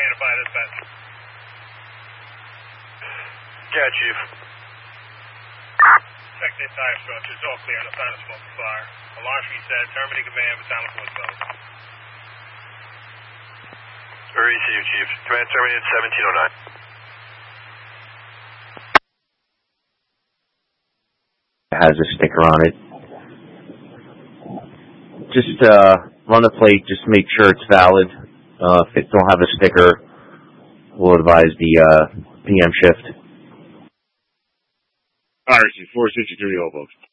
identify dispatch. Yeah, Chief. Check the entire structure. It's all clear. No sign of smoke or fire. Alarm reset. Terminating command. Battalion Force Bell. Receive, Chief. Command terminated 1709. Has a sticker on it. Just run the plate. Just make sure it's valid. If it don't have a sticker, we'll advise the PM shift. RC 463 folks.